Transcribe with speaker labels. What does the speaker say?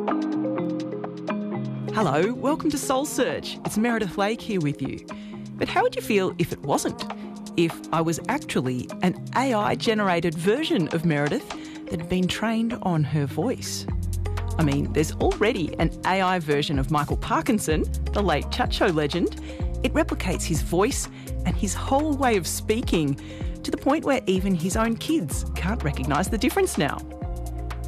Speaker 1: Hello, welcome to Soul Search. It's Meredith Lake here with you. But how would you feel if it wasn't? If I was actually an AI-generated version of Meredith that had been trained on her voice? I mean, there's already an AI version of Michael Parkinson, the late Chat Show legend. It replicates his voice and his whole way of speaking to the point where even his own kids can't recognise the difference now.